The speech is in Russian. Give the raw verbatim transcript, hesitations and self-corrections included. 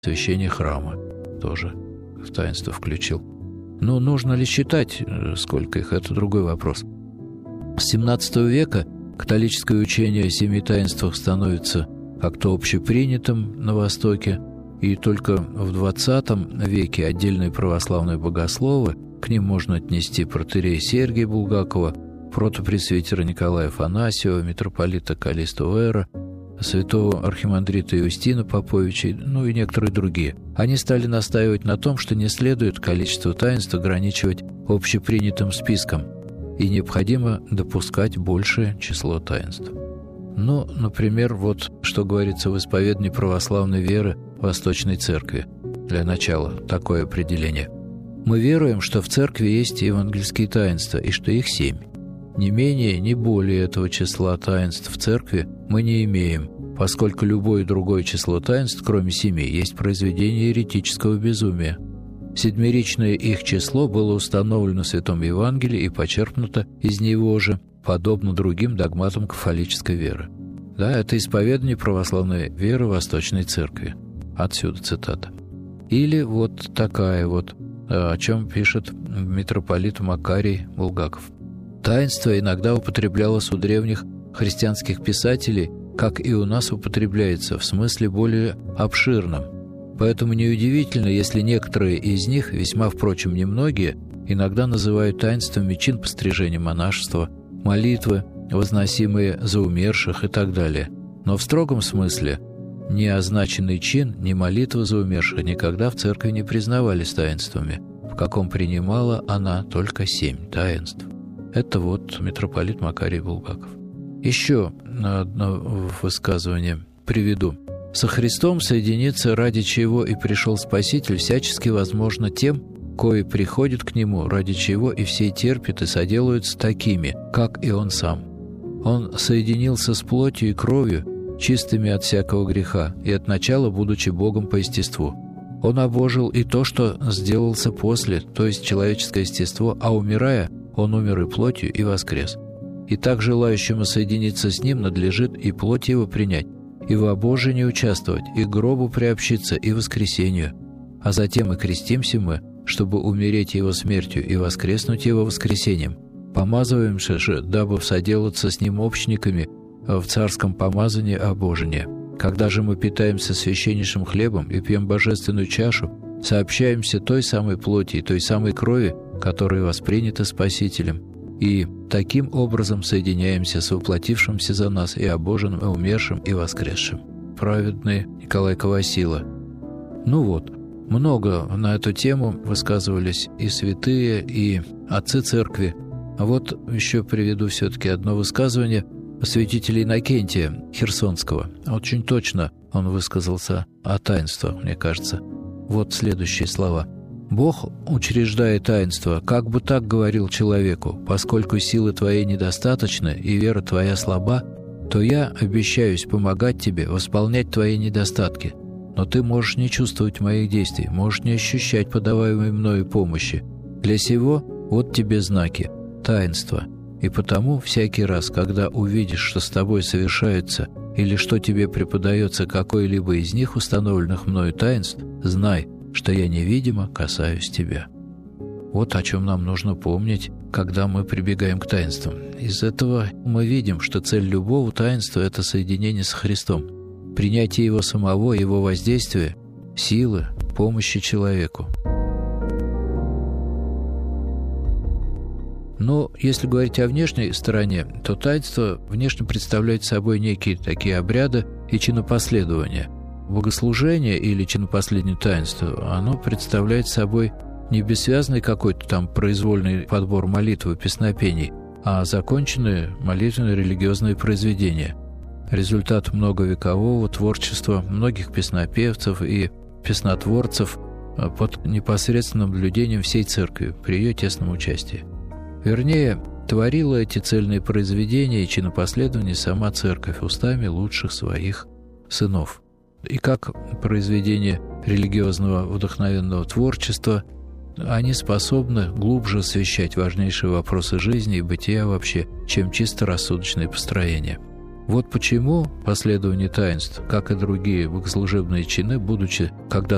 освящение храма тоже в таинство включил. Но нужно ли считать, сколько их, это другой вопрос. С семнадцатого века католическое учение о семи таинствах становится как-то общепринятым на Востоке, и только в двадцатом веке отдельные православные богословы, к ним можно отнести протоиерея Сергия Булгакова, протопресвитера Николая Афанасьева, митрополита Каллисту Вера, святого архимандрита Иустина Поповича, ну и некоторые другие. Они стали настаивать на том, что не следует количество таинств ограничивать общепринятым списком, и необходимо допускать большее число таинств. Ну, например, вот что говорится в исповедании православной веры Восточной Церкви. Для начала такое определение. Мы веруем, что в Церкви есть евангельские таинства, и что их семь. Не менее, не более этого числа таинств в Церкви мы не имеем, поскольку любое другое число таинств, кроме семи, есть произведение еретического безумия. Седмеричное их число было установлено в Святом Евангелии и почерпнуто из него же, подобно другим догматам кафолической веры. Да, это исповедание православной веры Восточной Церкви. Отсюда цитата. Или вот такая вот, о чем пишет митрополит Макарий Булгаков. Таинство иногда употреблялось у древних христианских писателей, как и у нас употребляется, в смысле более обширном. Поэтому неудивительно, если некоторые из них, весьма, впрочем, немногие, иногда называют таинствами чин пострижения монашества, молитвы, возносимые за умерших и так далее. Но в строгом смысле ни означенный чин, ни молитва за умерших никогда в церкви не признавались таинствами, в каком принимала она только семь таинств. Это вот митрополит Макарий Булгаков. Еще одно высказывание приведу. «Со Христом соединиться, ради чего и пришел Спаситель, всячески возможно тем, кои приходят к Нему, ради чего и все терпят и соделаются такими, как и Он сам. Он соединился с плотью и кровью, чистыми от всякого греха, и от начала, будучи Богом по естеству. Он обожил и то, что сделался после, то есть человеческое естество, а умирая, Он умер и плотью, и воскрес. И так желающему соединиться с Ним надлежит и плоть Его принять, и во обожении участвовать, и к гробу приобщиться, и воскресению. А затем и крестимся мы, чтобы умереть Его смертью и воскреснуть Его воскресением. Помазываемся же, дабы соделаться с Ним общниками в царском помазании обожения. Когда же мы питаемся священнейшим хлебом и пьем божественную чашу, сообщаемся той самой плоти и той самой крови, которая воспринята Спасителем, и таким образом соединяемся с воплотившимся за нас и обоженным, и умершим, и воскресшим». Праведный Николай Ковасила. Ну вот, много на эту тему высказывались и святые, и отцы церкви. А вот еще приведу все-таки одно высказывание святителя Иннокентия Херсонского. Очень точно он высказался о таинствах, мне кажется. Вот следующие слова. «Бог, учреждая таинство, как бы так говорил человеку, поскольку силы твоей недостаточны и вера твоя слаба, то я обещаюсь помогать тебе восполнять твои недостатки. Но ты можешь не чувствовать моих действий, можешь не ощущать подаваемой мною помощи. Для сего вот тебе знаки, таинства. И потому всякий раз, когда увидишь, что с тобой совершается или что тебе преподается какое-либо из них установленных мною таинств, знай, что я невидимо касаюсь тебя». Вот о чем нам нужно помнить, когда мы прибегаем к таинствам. Из этого мы видим, что цель любого таинства – это соединение с Христом, принятие Его самого, Его воздействия, силы, помощи человеку. Но если говорить о внешней стороне, то таинство внешне представляет собой некие такие обряды и чинопоследования. Богослужение или чинопоследнее таинство, оно представляет собой не бессвязный какой-то там произвольный подбор молитв и песнопений, а законченные молитвенные религиозные произведения. Результат многовекового творчества многих песнопевцев и песнотворцев под непосредственным наблюдением всей церкви при ее тесном участии. Вернее, творила эти цельные произведения и чинопоследования сама церковь устами лучших своих сынов. И как произведения религиозного вдохновенного творчества, они способны глубже освещать важнейшие вопросы жизни и бытия вообще, чем чисто рассудочные построения. Вот почему последование таинств, как и другие богослужебные чины, будучи когда